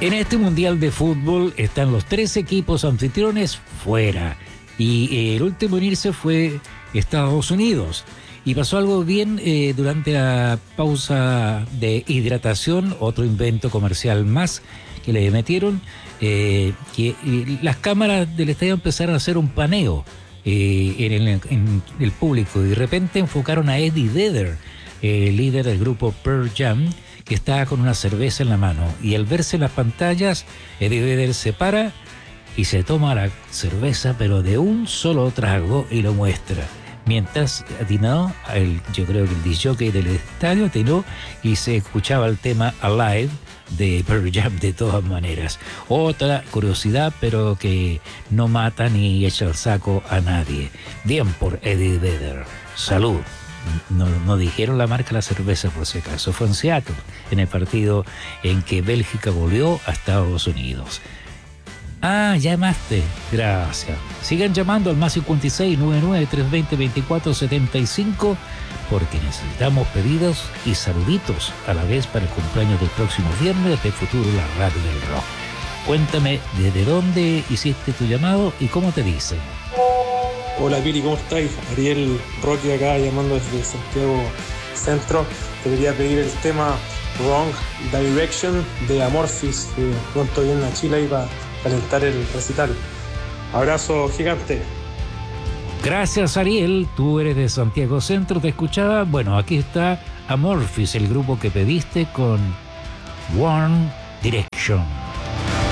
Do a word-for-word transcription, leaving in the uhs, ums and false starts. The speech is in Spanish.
En este Mundial de Fútbol están los tres equipos anfitriones fuera. Y el último en irse fue Estados Unidos. Y pasó algo bien eh, durante la pausa de hidratación, otro invento comercial más que le metieron, eh, que eh, las cámaras del estadio empezaron a hacer un paneo eh, en, el, en el público y de repente enfocaron a Eddie Vedder, el eh, líder del grupo Pearl Jam, que estaba con una cerveza en la mano. Y al verse en las pantallas, Eddie Vedder se para y se toma la cerveza, pero de un solo trago, y lo muestra. Mientras atinó, el, yo creo que el disc jockey del estadio atinó y se escuchaba el tema Alive de Pearl Jam de todas maneras. Otra curiosidad, pero que no mata ni echa el saco a nadie. Bien por Eddie Vedder. Salud. No, no dijeron la marca de la cerveza por si acaso. Fue en Seattle, en el partido en que Bélgica volvió a Estados Unidos. Ah, llamaste. Gracias. Sigan llamando al más cincuenta y seis, noventa y nueve, trescientos veinte, veinticuatro setenta y cinco porque necesitamos pedidos y saluditos a la vez para el cumpleaños del próximo viernes de Futuro, la radio del rock. Cuéntame desde dónde hiciste tu llamado y cómo te dicen. Hola Piri, ¿cómo estáis? Ariel Rocky acá llamando desde Santiago Centro. Te quería pedir el tema Wrong Direction de Amorphis, que pronto viene a Chile y va calentar el recital. Abrazo gigante. Gracias, Ariel. Tú eres de Santiago Centro, te escuchaba. Bueno, aquí está Amorphis, el grupo que pediste con One Direction.